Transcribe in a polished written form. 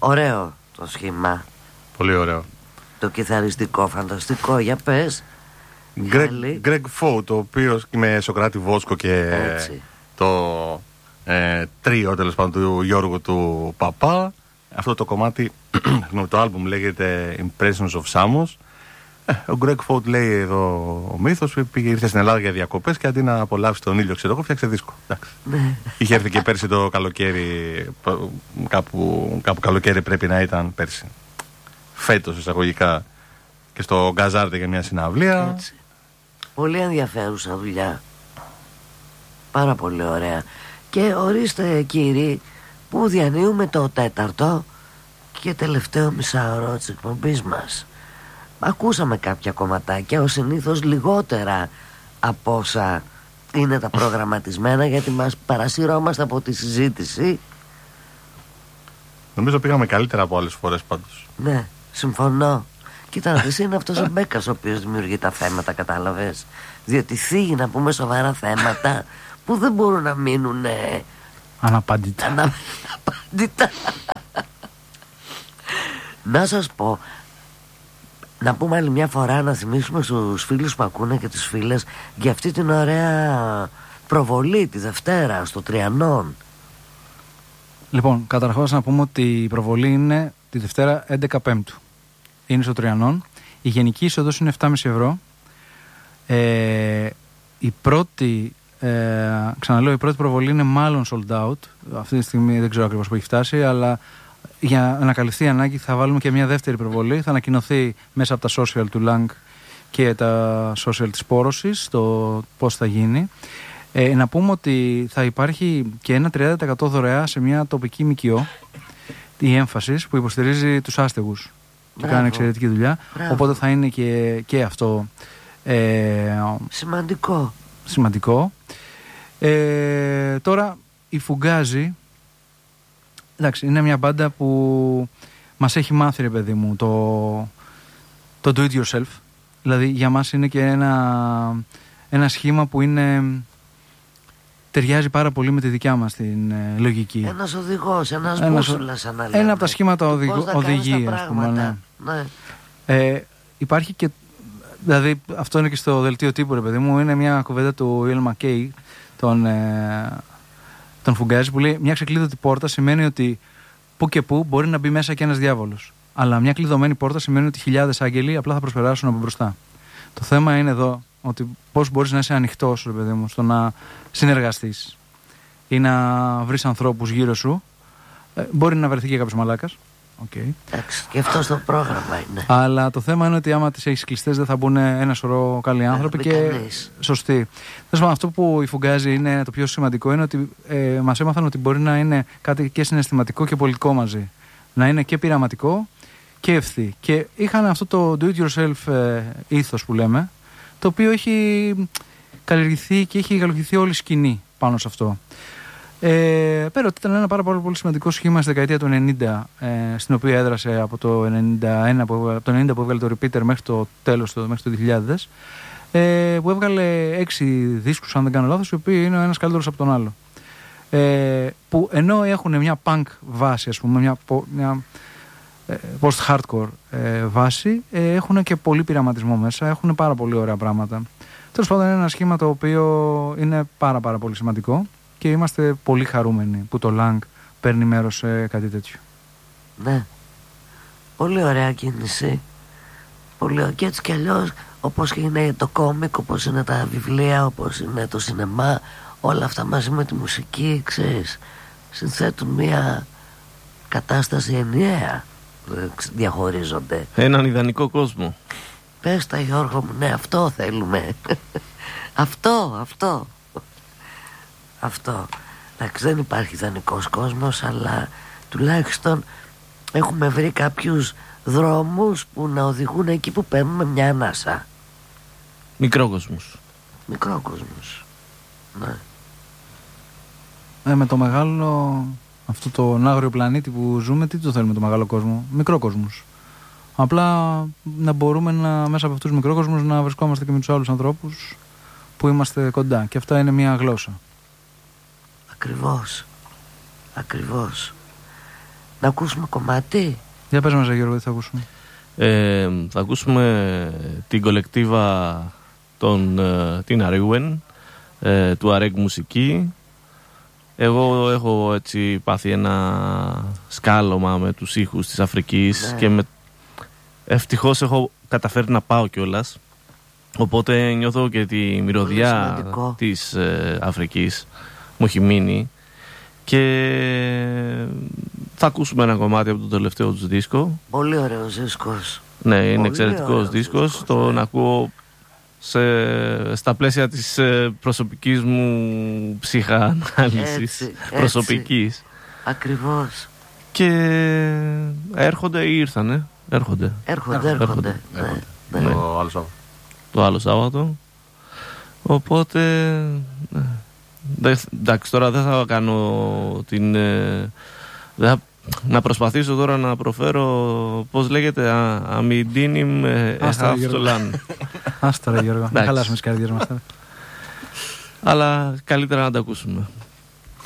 Ωραίο το σχήμα. Πολύ ωραίο. Το κιθαριστικό, φανταστικό. Για πες. Greg Faux, το οποίο με Σοκράτη Βόσκο και το τρίο τέλος πάντων του Γιώργου του Παπά. Αυτό το κομμάτι, το άλμπουμ λέγεται Impressions of Samos. Ο Greg Faux, λέει εδώ ο μύθος, ήρθε στην Ελλάδα για διακοπές και αντί να απολαύσει τον ήλιο, ξέρω εγώ, φτιάξε δίσκο. Είχε έρθει και πέρσι το καλοκαίρι, κάπου καλοκαίρι πρέπει να ήταν πέρσι. Φέτος εισαγωγικά και στο Γκαζάρτε για μια συναυλία. Έτσι. Πολύ ενδιαφέρουσα δουλειά. Πάρα πολύ ωραία. Και ορίστε κύριοι, που διανύουμε το τέταρτο και τελευταίο μισάωρο της εκπομπής μας. Ακούσαμε κάποια κομματάκια, ως συνήθως λιγότερα από όσα είναι τα προγραμματισμένα, γιατί μας παρασυρώμαστε από τη συζήτηση. Νομίζω πήγαμε καλύτερα από άλλες φορές πάντως. Ναι, συμφωνώ. Κοίτα να δεις, είναι αυτός ο Μπέκας ο οποίος δημιουργεί τα θέματα, κατάλαβες. Διότι θίγει να πούμε σοβαρά θέματα που δεν μπορούν να μείνουν αναπάντητα. Να σας πω, να πούμε άλλη μια φορά, να θυμίσουμε στους φίλους που ακούνε και τις φίλες για αυτή την ωραία προβολή τη Δευτέρα στο Τριανόν. Λοιπόν, καταρχάς να πούμε ότι η προβολή είναι τη Δευτέρα 11 Πέμπτου. Είναι στο Τριανόν. Η γενική είσοδος είναι 7,5 ευρώ. Η πρώτη, ξαναλέω, η πρώτη προβολή είναι μάλλον sold out. Αυτή τη στιγμή δεν ξέρω ακριβώς που έχει φτάσει, αλλά για να καλυφθεί η ανάγκη θα βάλουμε και μια δεύτερη προβολή. Θα ανακοινωθεί μέσα από τα social του Lang και τα social της Πόρωσης το πώς θα γίνει. Να πούμε ότι θα υπάρχει και ένα 30% δωρεά σε μια τοπική ΜΚΟ, η Έμφασης, που υποστηρίζει τους άστεγους και κάνει εξαιρετική δουλειά. Οπότε θα είναι και αυτό σημαντικό. Τώρα η Φουγκάζη, εντάξει, είναι μια μπάντα που μας έχει μάθει, ρε παιδί μου, το do it yourself. Δηλαδή για μας είναι και ένα σχήμα που ταιριάζει πάρα πολύ με τη δικιά μας την λογική. Ένας οδηγός, ένας μπούσουλας, ένα από τα σχήματα οδηγεί, ας πούμε. Ναι. Υπάρχει και, δηλαδή αυτό είναι και στο δελτίο τύπου, ρε παιδί μου, είναι μια κουβέντα του Ιελ Μακέι, τον Φουγκάζη, που λέει: μια ξεκλείδωτη πόρτα σημαίνει ότι που και που μπορεί να μπει μέσα και ένας διάβολος. Αλλά μια κλειδωμένη πόρτα σημαίνει ότι χιλιάδες άγγελοι απλά θα προσπεράσουν από μπροστά. Το θέμα είναι εδώ ότι πώς μπορείς να είσαι ανοιχτός, ρε παιδί μου, στο να συνεργαστείς ή να βρεις ανθρώπους γύρω σου. Μπορεί να βρεθεί και κάποιος μαλάκας. Εντάξει, και αυτό στο πρόγραμμα είναι. Αλλά το θέμα είναι ότι άμα τις έχεις κλειστές δεν θα μπουν ένα σωρό καλοί άνθρωποι και σωστοί. Αυτό που υφουγκάζει είναι το πιο σημαντικό, είναι ότι μας έμαθαν ότι μπορεί να είναι κάτι και συναισθηματικό και πολιτικό μαζί. Να είναι και πειραματικό και ευθύ. Και είχαν αυτό το do it yourself ήθος που λέμε, το οποίο έχει καλλιεργηθεί και έχει γαλουχηθεί όλη η σκηνή πάνω σε αυτό. Πέρα ότι ήταν ένα πάρα πολύ σημαντικό σχήμα στη δεκαετία του 90, στην οποία έδρασε από το 90 που έβγαλε το Repeater μέχρι το τέλος, μέχρι το 2000, που έβγαλε 6 δίσκους, αν δεν κάνω λάθος, οι οποίοι είναι ο ένας καλύτερος από τον άλλο. Που ενώ έχουν μια punk βάση, ας πούμε, μια post-hardcore βάση, έχουν και πολύ πειραματισμό μέσα, έχουν πάρα πολύ ωραία πράγματα. Τέλος πάντων, είναι ένα σχήμα το οποίο είναι πάρα πολύ σημαντικό και είμαστε πολύ χαρούμενοι που το Lang παίρνει μέρος σε κάτι τέτοιο. Ναι, πολύ ωραία κίνηση. Πολύ, και έτσι κι αλλιώς, όπως είναι το κόμικ, όπως είναι τα βιβλία, όπως είναι το σινεμά, όλα αυτά μαζί με τη μουσική, ξέρεις, συνθέτουν μια κατάσταση ενιαία. Διαχωρίζονται. Έναν ιδανικό κόσμο. Πες τα, Γιώργο μου, ναι, αυτό θέλουμε. Αυτό. Εντάξει, δεν υπάρχει ιδανικός κόσμος, αλλά τουλάχιστον έχουμε βρει κάποιους δρόμους που να οδηγούν εκεί που παίρνουμε μια ανάσα. Μικρόκοσμος. Ναι. Με το μεγάλο, αυτό τον άγριο πλανήτη που ζούμε, τι το θέλουμε το μεγάλο κόσμο? Μικρόκοσμους. Απλά να μπορούμε μέσα από αυτούς τους μικρόκοσμους να βρισκόμαστε και με τους άλλους ανθρώπους που είμαστε κοντά. Και αυτά είναι μια γλώσσα. Ακριβώς. Να ακούσουμε κομμάτι. Για πες μας, Γιώργο, τι θα ακούσουμε. Θα ακούσουμε την κολεκτίβα την Αρίγουεν, του Αρέγ Μουσική. Εγώ έχω έτσι πάθει ένα σκάλωμα με τους ήχους της Αφρικής, και ευτυχώς έχω καταφέρει να πάω κιόλας. Οπότε νιώθω και τη μυρωδιά της Αφρικής μου έχει μείνει. Και θα ακούσουμε ένα κομμάτι από το τελευταίο τους δίσκο. Πολύ ωραίος δίσκος. Ναι, είναι εξαιρετικός δίσκος. Τον ακούω στα πλαίσια της προσωπικής μου ψυχανάλυσης. Προσωπικής. Ακριβώς. Και έρχονται ή ήρθανε. Έρχονται. Ναι. Το άλλο Σάββατο. Οπότε εντάξει, τώρα δεν θα κάνω να προσπαθήσω τώρα να προφέρω πώς λέγεται αμυντίνιμ εχαύστολαν. Άστα ρε Γιώργο, να χαλάσουμε τις καρδιές μας τώρα. Αλλά καλύτερα να τα ακούσουμε.